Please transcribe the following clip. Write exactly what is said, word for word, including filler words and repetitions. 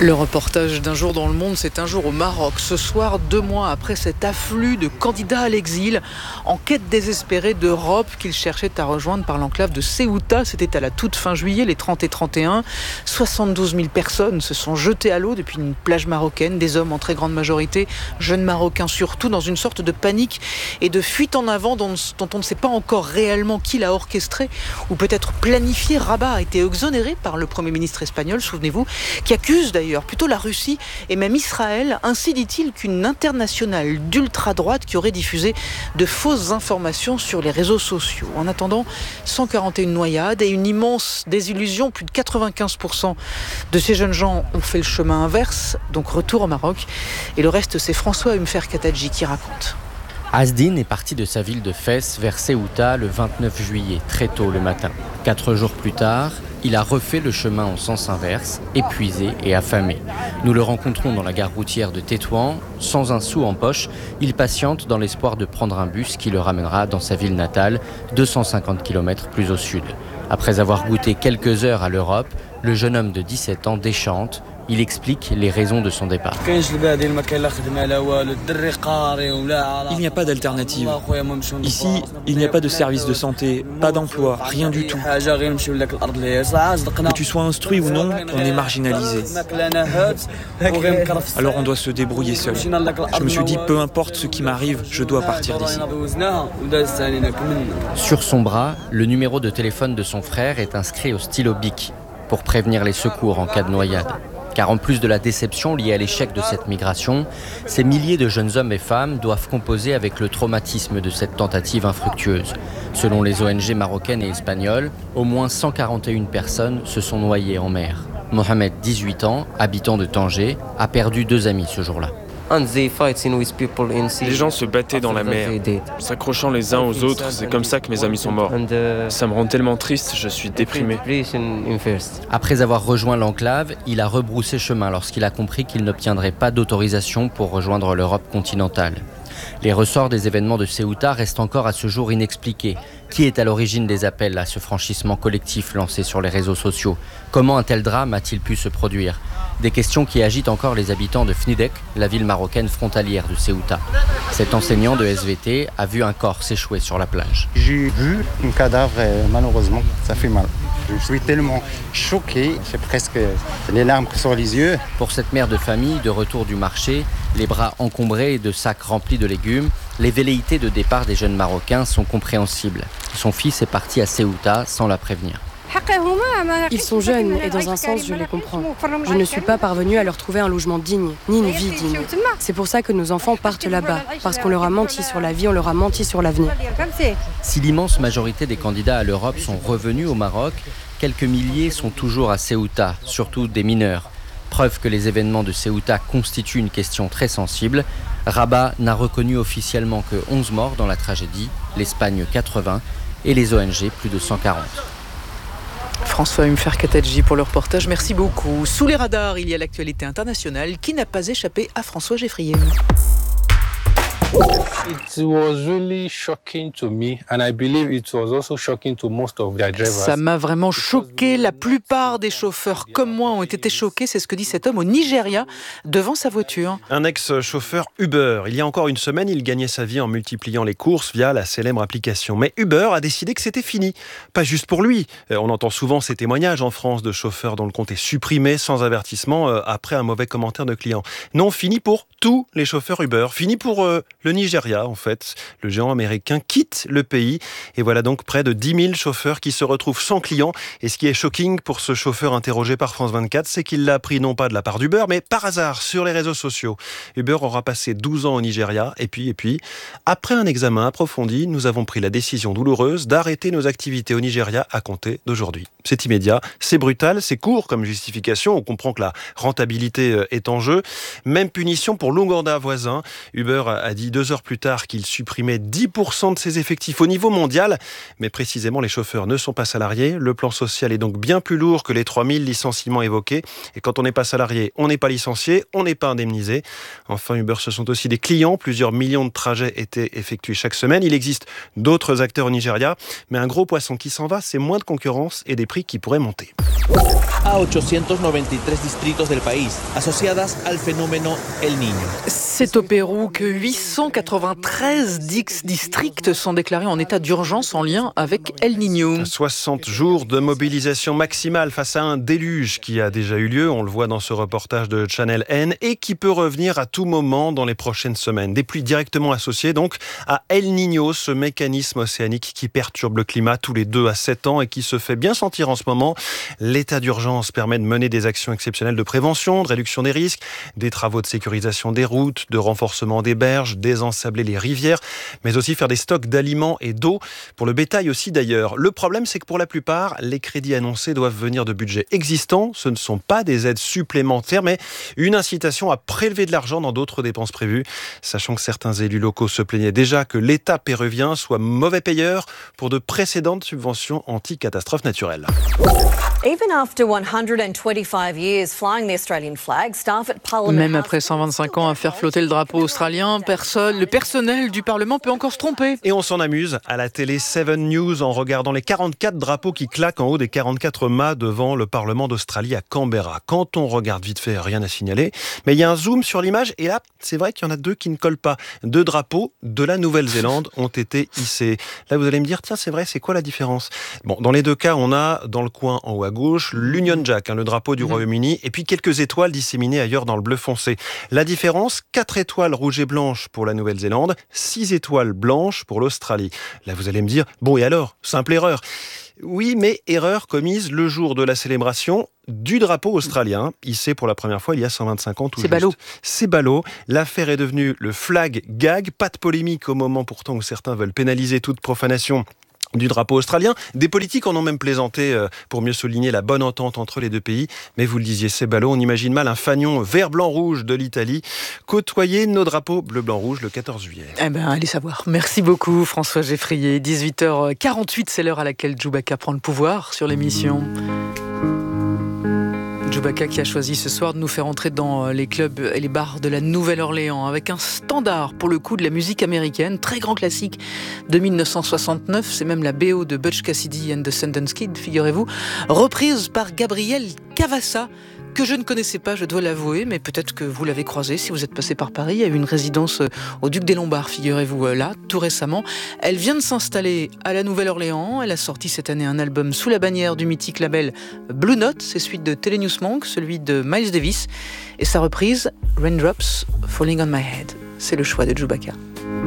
Le reportage d'un jour dans le monde, c'est un jour au Maroc. Ce soir, deux mois après cet afflux de candidats à l'exil, en quête désespérée d'Europe qu'ils cherchaient à rejoindre par l'enclave de Ceuta. C'était à la toute fin juillet, les trente et trente et un. soixante-douze mille personnes se sont jetées à l'eau depuis une plage marocaine. Des hommes en très grande majorité, jeunes Marocains surtout, dans une sorte de panique et de fuite en avant dont, dont on ne sait pas encore réellement qui l'a orchestré ou peut-être planifié. Rabat a été exonéré par le Premier ministre espagnol, souvenez-vous, qui accuse d'ailleurs plutôt la Russie et même Israël. Ainsi dit-il qu'une internationale d'ultra-droite qui aurait diffusé de fausses informations sur les réseaux sociaux. En attendant, cent quarante et une noyades et une immense désillusion. Plus de quatre-vingt-quinze pour cent de ces jeunes gens ont fait le chemin inverse, donc retour au Maroc. Et le reste, c'est François Humer Kataji qui raconte. Asdin est parti de sa ville de Fès vers Ceuta le vingt-neuf juillet, très tôt le matin. Quatre jours plus tard, il a refait le chemin en sens inverse, épuisé et affamé. Nous le rencontrons dans la gare routière de Tétouan. Sans un sou en poche, il patiente dans l'espoir de prendre un bus qui le ramènera dans sa ville natale, deux cent cinquante kilomètres plus au sud. Après avoir goûté quelques heures à l'Europe, le jeune homme de dix-sept ans déchante. Il explique les raisons de son départ. Il n'y a pas d'alternative. Ici, il n'y a pas de service de santé, pas d'emploi, rien du tout. Que tu sois instruit ou non, on est marginalisé. Alors on doit se débrouiller seul. Je me suis dit, peu importe ce qui m'arrive, je dois partir d'ici. Sur son bras, le numéro de téléphone de son frère est inscrit au stylo bic pour prévenir les secours en cas de noyade. Car en plus de la déception liée à l'échec de cette migration, ces milliers de jeunes hommes et femmes doivent composer avec le traumatisme de cette tentative infructueuse. Selon les O N G marocaines et espagnoles, au moins cent quarante et une personnes se sont noyées en mer. Mohamed, dix-huit ans, habitant de Tanger, a perdu deux amis ce jour-là. Les gens se battaient dans la mer, s'accrochant les uns aux autres. C'est comme ça que mes amis sont morts. Ça me rend tellement triste, je suis déprimé. Après avoir rejoint l'enclave, il a rebroussé chemin lorsqu'il a compris qu'il n'obtiendrait pas d'autorisation pour rejoindre l'Europe continentale. Les ressorts des événements de Ceuta restent encore à ce jour inexpliqués. Qui est à l'origine des appels à ce franchissement collectif lancé sur les réseaux sociaux? Comment un tel drame a-t-il pu se produire? Des questions qui agitent encore les habitants de Fnidek, la ville marocaine frontalière de Ceuta. Cet enseignant de S V T a vu un corps s'échouer sur la plage. J'ai vu un cadavre, malheureusement, ça fait mal. Je suis tellement choqué, j'ai presque les larmes sur les yeux. Pour cette mère de famille, de retour du marché, les bras encombrés de sacs remplis de légumes, les velléités de départ des jeunes Marocains sont compréhensibles. Son fils est parti à Ceuta sans la prévenir. Ils sont jeunes et dans un sens, je les comprends. Je ne suis pas parvenue à leur trouver un logement digne, ni une vie digne. C'est pour ça que nos enfants partent là-bas, parce qu'on leur a menti sur la vie, on leur a menti sur l'avenir. Si l'immense majorité des candidats à l'Europe sont revenus au Maroc, quelques milliers sont toujours à Ceuta, surtout des mineurs. Preuve que les événements de Ceuta constituent une question très sensible. Rabat n'a reconnu officiellement que onze morts dans la tragédie, l'Espagne quatre-vingts et les O N G plus de cent quarante. François Humer Kataji pour le reportage, merci beaucoup. Sous les radars, il y a l'actualité internationale qui n'a pas échappé à François Geffrier. It was really shocking to me and I believe it was also shocking to most of their drivers. Ça m'a vraiment choqué. La plupart des chauffeurs comme moi ont été choqués. C'est ce que dit cet homme au Nigeria devant sa voiture. Un ex-chauffeur Uber. Il y a encore une semaine, il gagnait sa vie en multipliant les courses via la célèbre application. Mais Uber a décidé que c'était fini. Pas juste pour lui. On entend souvent ces témoignages en France de chauffeurs dont le compte est supprimé sans avertissement après un mauvais commentaire de client. Non, fini pour tous les chauffeurs Uber. Fini pour euh, le Nigeria, en fait. Le géant américain quitte le pays. Et voilà donc près de dix mille chauffeurs qui se retrouvent sans clients. Et ce qui est shocking pour ce chauffeur interrogé par France vingt-quatre, c'est qu'il l'a appris non pas de la part d'Uber, mais par hasard sur les réseaux sociaux. Uber aura passé douze ans au Nigeria. Et puis, et puis, après un examen approfondi, nous avons pris la décision douloureuse d'arrêter nos activités au Nigeria à compter d'aujourd'hui. C'est immédiat, c'est brutal, c'est court comme justification. On comprend que la rentabilité est en jeu. Même punition pour l'Ouganda voisin. Uber a dit deux heures plus tard qu'il supprimait dix pour cent de ses effectifs au niveau mondial. Mais précisément, les chauffeurs ne sont pas salariés. Le plan social est donc bien plus lourd que les trois mille licenciements évoqués. Et quand on n'est pas salarié, on n'est pas licencié, on n'est pas indemnisé. Enfin, Uber, ce sont aussi des clients. Plusieurs millions de trajets étaient effectués chaque semaine. Il existe d'autres acteurs au Nigeria. Mais un gros poisson qui s'en va, c'est moins de concurrence et des prix qui pourraient monter. a ochocientos noventa y tres distritos del país, asociadas al fenómeno El Niño. C'est au Pérou que huit cent quatre-vingt-treize districts sont déclarés en état d'urgence en lien avec El Niño. soixante jours de mobilisation maximale face à un déluge qui a déjà eu lieu, on le voit dans ce reportage de Channel N, et qui peut revenir à tout moment dans les prochaines semaines. Des pluies directement associées donc à El Niño, ce mécanisme océanique qui perturbe le climat tous les deux à sept ans et qui se fait bien sentir en ce moment. L'état d'urgence permet de mener des actions exceptionnelles de prévention, de réduction des risques, des travaux de sécurisation des routes, de renforcement des berges, désensabler les rivières, mais aussi faire des stocks d'aliments et d'eau, pour le bétail aussi d'ailleurs. Le problème, c'est que pour la plupart, les crédits annoncés doivent venir de budgets existants. Ce ne sont pas des aides supplémentaires, mais une incitation à prélever de l'argent dans d'autres dépenses prévues, sachant que certains élus locaux se plaignaient déjà que l'État péruvien soit mauvais payeur pour de précédentes subventions anti-catastrophes naturelles. Même après cent vingt-cinq ans à faire flotter le drapeau australien, personne, le personnel du Parlement peut encore se tromper. Et on s'en amuse à la télé Seven News en regardant les quarante-quatre drapeaux qui claquent en haut des quarante-quatre mâts devant le Parlement d'Australie à Canberra. Quand on regarde vite fait, rien à signaler, mais il y a un zoom sur l'image et là, c'est vrai qu'il y en a deux qui ne collent pas. Deux drapeaux de la Nouvelle-Zélande ont été hissés. Là, vous allez me dire, tiens, c'est vrai, c'est quoi la différence ? Bon, dans les deux cas, on a dans le coin en haut à gauche l'Union Jack, hein, le drapeau du mmh. Royaume-Uni, et puis quelques étoiles disséminées ailleurs dans le bleu foncé. La différence, quatre étoiles rouges et blanches pour la Nouvelle-Zélande, six étoiles blanches pour l'Australie. Là, vous allez me dire, bon et alors ? Simple erreur. Oui, mais erreur commise le jour de la célébration du drapeau australien, hissé pour la première fois il y a cent vingt-cinq ans tout C'est juste. ballot. C'est ballot. L'affaire est devenue le flag gag. Pas de polémique au moment pourtant où certains veulent pénaliser toute profanation du drapeau australien. Des politiques en ont même plaisanté pour mieux souligner la bonne entente entre les deux pays. Mais vous le disiez, c'est ballot. On imagine mal un fanion vert-blanc-rouge de l'Italie côtoyer nos drapeaux bleu-blanc-rouge le quatorze juillet. Eh ben, allez savoir. Merci beaucoup François Geffrier. dix-huit heures quarante-huit, c'est l'heure à laquelle Chewbacca prend le pouvoir sur l'émission. Chewbacca qui a choisi ce soir de nous faire entrer dans les clubs et les bars de la Nouvelle-Orléans avec un standard pour le coup de la musique américaine, très grand classique de mille neuf cent soixante-neuf, c'est même la B O de Butch Cassidy and the Sundance Kid, figurez-vous, reprise par Gabriel Cavassa, que je ne connaissais pas, je dois l'avouer, mais peut-être que vous l'avez croisée si vous êtes passé par Paris. Il y a eu une résidence au Duc des Lombards, figurez-vous, là, tout récemment. Elle vient de s'installer à la Nouvelle-Orléans. Elle a sorti cette année un album sous la bannière du mythique label Blue Note. C'est celui de Thelonious Monk, celui de Miles Davis. Et sa reprise, Raindrops Falling on My Head. C'est le choix de Chewbacca.